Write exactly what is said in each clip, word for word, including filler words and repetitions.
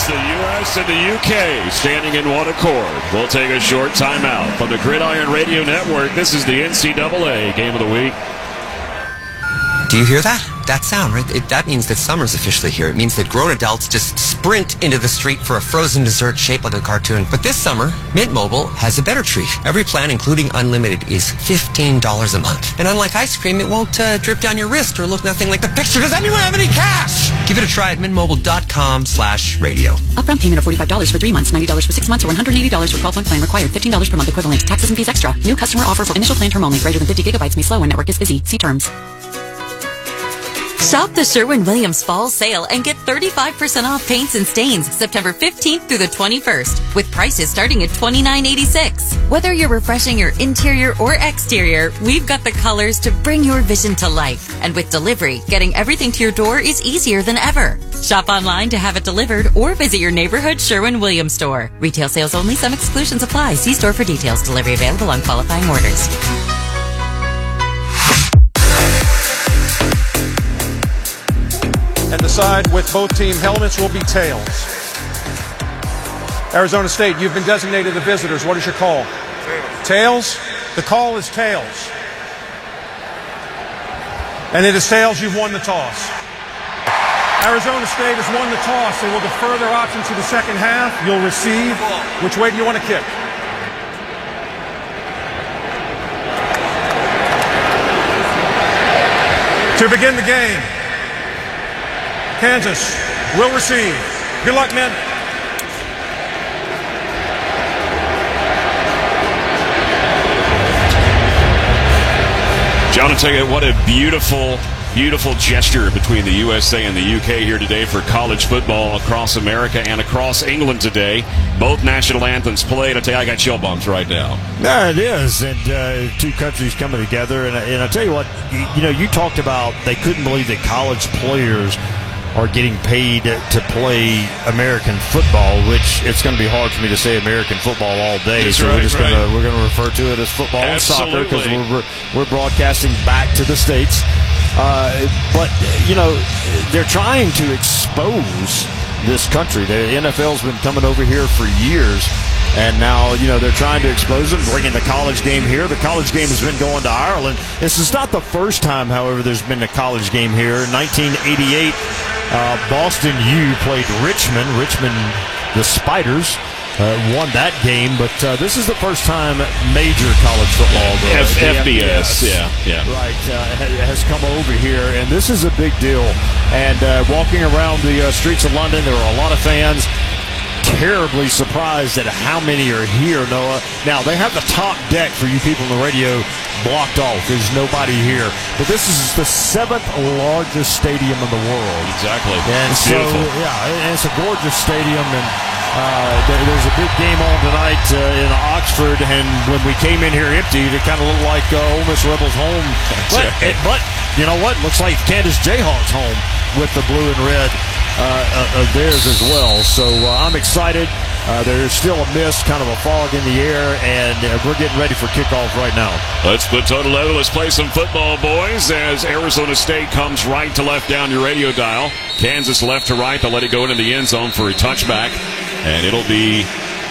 the U S and the U K standing in one accord. We'll take a short timeout. From the Gridiron Radio Network, this is the N C double A Game of the Week. Do you hear that? That sound, right? It, that means that summer's officially here. It means that grown adults just sprint into the street for a frozen dessert shaped like a cartoon. But this summer, Mint Mobile has a better treat. Every plan, including unlimited, is fifteen dollars a month. And unlike ice cream, it won't uh, drip down your wrist or look nothing like the picture. Does anyone have any cash? Give it a try at mintmobile.com slash radio. Upfront payment of forty-five dollars for three months, ninety dollars for six months, or one hundred eighty dollars for twelve-month plan required. fifteen dollars per month equivalent. Taxes and fees extra. New customer offer for initial plan term only. Greater than fifty gigabytes may slow when network is busy. See terms. Shop the Sherwin-Williams Fall Sale and get thirty-five percent off paints and stains September fifteenth through the twenty-first, with prices starting at twenty-nine eighty-six. Whether you're refreshing your interior or exterior, we've got the colors to bring your vision to life. And with delivery, getting everything to your door is easier than ever. Shop online to have it delivered or visit your neighborhood Sherwin-Williams store. Retail sales only. Some exclusions apply. See store for details. Delivery available on qualifying orders. And the side with both team helmets will be tails. Arizona State, you've been designated the visitors. What is your call? Tails. The call is tails. And it is tails. You've won the toss. Arizona State has won the toss. They will defer their option to the second half. You'll receive. Which way do you want to kick? To begin the game, Kansas will receive. Good luck, men. John, I'll tell you what a beautiful, beautiful gesture between the U S A and the U K here today for college football across America and across England today. Both national anthems played. I tell you, I got chill bumps right now. No, it is, and uh, two countries coming together. And, and I tell you what, you, you know, you talked about they couldn't believe that college players are getting paid to play American football, which it's going to be hard for me to say American football all day. That's so right, we're just right. going to we're going to refer to it as football Absolutely. and soccer because we're we're broadcasting back to the States. Uh, but you know, they're trying to expose this country. The N F L's been coming over here for years. And now, you know, they're trying to expose them, bringing the college game here. The college game has been going to Ireland. This is not the first time, however, there's been a college game here. In nineteen eighty-eight, uh, Boston U played Richmond. Richmond, the Spiders, uh, won that game. But uh, this is the first time major college football, uh, F- F B F B S, S, yeah, yeah. right, uh, has come over here. And this is a big deal. And uh, walking around the uh, streets of London, there are a lot of fans. Terribly surprised at how many are here, Noah. Now, they have the top deck for you people on the radio blocked off. There's nobody here. But this is the seventh largest stadium in the world. Exactly. And It's so, beautiful. yeah, and it's a gorgeous stadium. And uh, there, there's a big game on tonight uh, in Oxford. And when we came in here empty, it kind of looked like uh, Ole Miss Rebels home. But, right. it, but, you know what? Looks like Kansas Jayhawks home with the blue and red Uh, of theirs as well. So uh, I'm excited. Uh, there's still a mist, kind of a fog in the air, and uh, we're getting ready for kickoff right now. Let's put total level. Let's play some football, boys, as Arizona State comes right to left down your radio dial. Kansas left to right. They'll let it go into the end zone for a touchback, and it'll be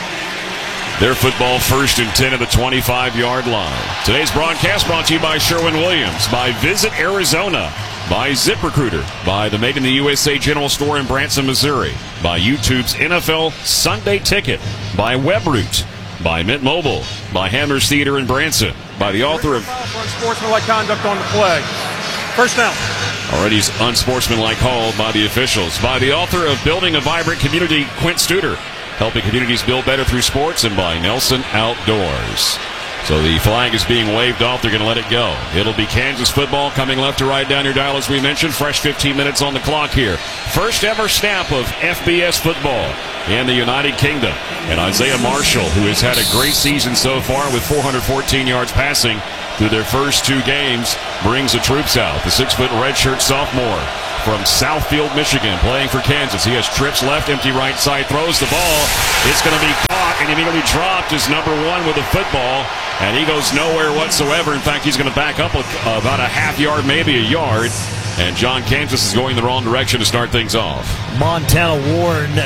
their football first and ten at the twenty-five-yard line. Today's broadcast brought to you by Sherwin-Williams, by Visit Arizona, by ZipRecruiter, by the Made in the U S A General Store in Branson, Missouri, by YouTube's N F L Sunday Ticket, by WebRoot, by Mint Mobile, by Hammers Theater in Branson, by the author of Unsportsmanlike conduct on the play. First down. Already unsportsmanlike called by the officials, by the author of Building a Vibrant Community, Quint Studer, helping communities build better through sports, and by Nelson Outdoors. So the flag is being waved off. They're going to let it go. It'll be Kansas football coming left to right down your dial, as we mentioned. Fresh fifteen minutes on the clock here. First ever snap of F B S football in the United Kingdom. And Isaiah Marshall, who has had a great season so far with four hundred fourteen yards passing through their first two games, brings the troops out. The six-foot redshirt sophomore from Southfield, Michigan, playing for Kansas. He has trips left, empty right side, throws the ball. It's going to be caught and immediately dropped as number one with the football. And he goes nowhere whatsoever. In fact, he's going to back up about a half yard, maybe a yard. And John Kansas is going the wrong direction to start things off. Montana Warren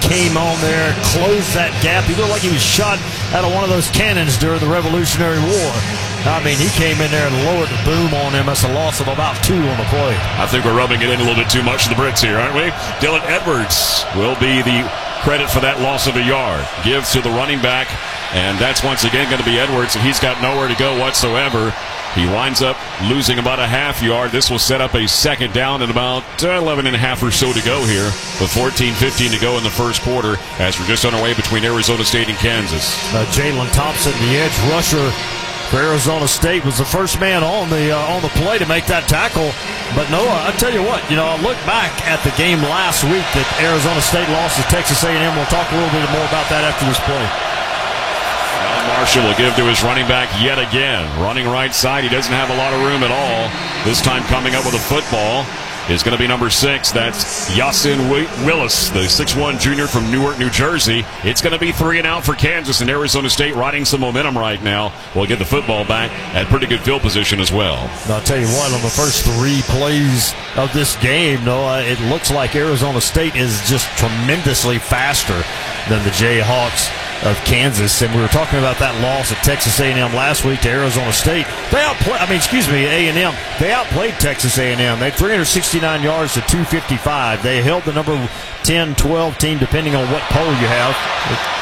came on there, closed that gap. He looked like he was shot out of one of those cannons during the Revolutionary War. I mean, he came in there and lowered the boom on him. That's a loss of about two on the play. I think we're rubbing it in a little bit too much to the Brits here, aren't we? Dylan Edwards will be the credit for that loss of a yard. Gives to the running back, and that's once again going to be Edwards, and he's got nowhere to go whatsoever. He winds up losing about a half yard. This will set up a second down and about eleven and a half or so to go here, with fourteen fifteen to go in the first quarter as we're just on our way between Arizona State and Kansas. Uh, Jalen Thompson, the edge rusher for Arizona State, was the first man on the uh, on the play to make that tackle. But Noah, I tell you what, you know, I look back at the game last week that Arizona State lost to Texas A and M. We'll talk a little bit more about that after this play. Marshall will give to his running back yet again. Running right side. He doesn't have a lot of room at all. This time coming up with a football is going to be number six. That's Yasin Willis, the six one junior from Newark, New Jersey. It's going to be three and out for Kansas, and Arizona State riding some momentum right now. Will get the football back at pretty good field position as well. And I'll tell you what, on the first three plays of this game, Noah, it looks like Arizona State is just tremendously faster than the Jayhawks of Kansas. And we were talking about that loss at Texas A and M last week to Arizona State. They outplayed, I mean, excuse me, A and M. They outplayed Texas A and M. They had three hundred sixty-nine yards to two fifty-five. They held the number ten, twelve team, depending on what poll you have.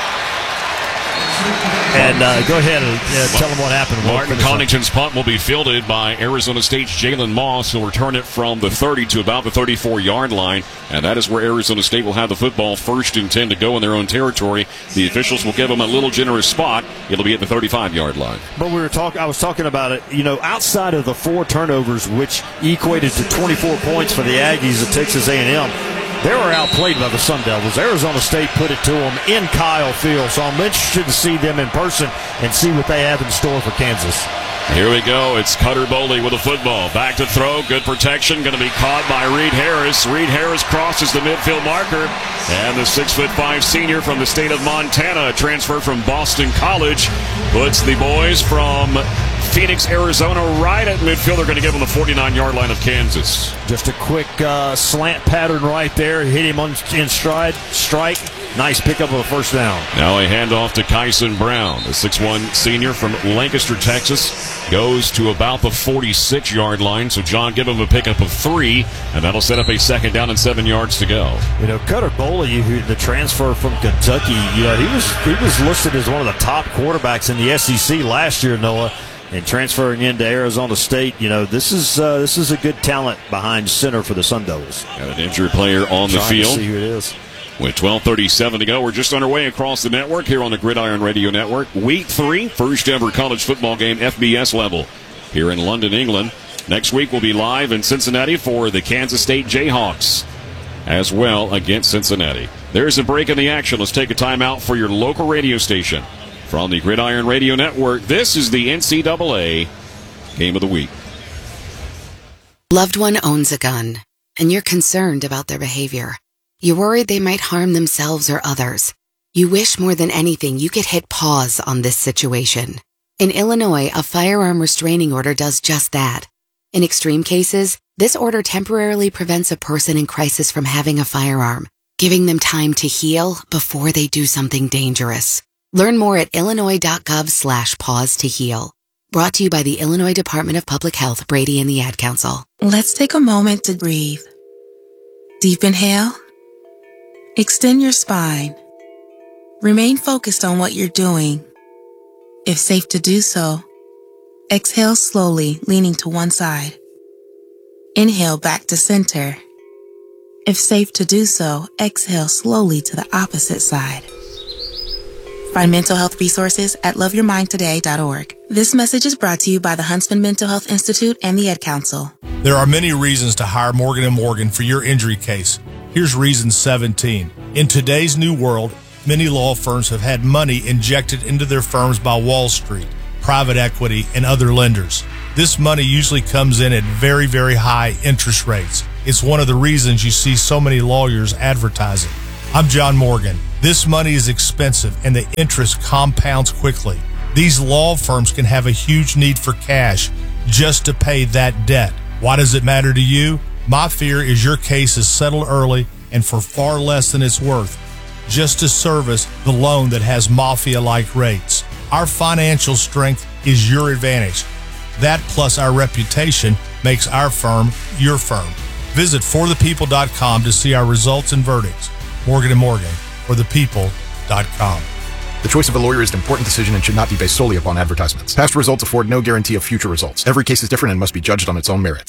And uh, go ahead and uh, tell them what happened. Martin Connaughton's punt will be fielded by Arizona State's Jalen Moss. He'll return it from the thirty to about the thirty-four-yard line, and that is where Arizona State will have the football first and ten to go in their own territory. The officials will give them a little generous spot. It'll be at the thirty-five-yard line. But we were talking. I was talking about it. You know, outside of the four turnovers, which equated to twenty-four points for the Aggies at Texas A and M. They were outplayed by the Sun Devils. Arizona State put it to them in Kyle Field, so I'm interested to see them in person and see what they have in store for Kansas. Here we go. It's Cutter Boley with the football. Back to throw. Good protection. Going to be caught by Reed Harris. Reed Harris crosses the midfield marker. And the six foot five senior from the state of Montana, transfer from Boston College, puts the boys from Phoenix, Arizona right at midfield. They're going to give them the forty-nine-yard line of Kansas. Just a quick uh, slant pattern right there. Hit him on, in stride. Strike. Nice pickup of a first down. Now a handoff to Kyson Brown. The six one senior from Lancaster, Texas, goes to about the forty-six-yard line. So John, give him a pickup of three, and that'll set up a second down and seven yards to go. You know, Cutter Boley, who the transfer from Kentucky, you know, he was he was listed as one of the top quarterbacks in the S E C last year, Noah. And transferring into Arizona State, you know, this is uh, this is a good talent behind center for the Sun Devils. Got an injured player on the Trying field. To see who it is. With twelve thirty-seven to go, we're just on our way across the network here on the Gridiron Radio Network. Week three, first ever college football game, F B S level, here in London, England. Next week we'll be live in Cincinnati for the Kansas State Jayhawks as well against Cincinnati. There's a break in the action. Let's take a timeout for your local radio station. From the Gridiron Radio Network, this is the N C double A Game of the Week. Loved one owns a gun, and you're concerned about their behavior. You're worried they might harm themselves or others. You wish more than anything you could hit pause on this situation. In Illinois, a firearm restraining order does just that. In extreme cases, this order temporarily prevents a person in crisis from having a firearm, giving them time to heal before they do something dangerous. Learn more at illinois.gov slash pause to heal. Brought to you by the Illinois Department of Public Health, Brady and the Ad Council. Let's take a moment to breathe. Deep inhale. Extend your spine. Remain focused on what you're doing. If safe to do so, exhale slowly, leaning to one side. Inhale back to center. If safe to do so, exhale slowly to the opposite side. Find mental health resources at love your mind today dot org. This message is brought to you by the Huntsman Mental Health Institute and the Ad Council. There are many reasons to hire Morgan and Morgan for your injury case. Here's reason seventeen. In today's new world, many law firms have had money injected into their firms by Wall Street, private equity, and other lenders. This money usually comes in at very, very high interest rates. It's one of the reasons you see so many lawyers advertising. I'm John Morgan. This money is expensive and the interest compounds quickly. These law firms can have a huge need for cash just to pay that debt. Why does it matter to you? My fear is your case is settled early and for far less than it's worth. just to service the loan that has mafia-like rates. Our financial strength is your advantage. That plus our reputation makes our firm your firm. Visit for the people dot com to see our results and verdicts. Morgan and Morgan, for the people dot com. The choice of a lawyer is an important decision and should not be based solely upon advertisements. Past results afford no guarantee of future results. Every case is different and must be judged on its own merits.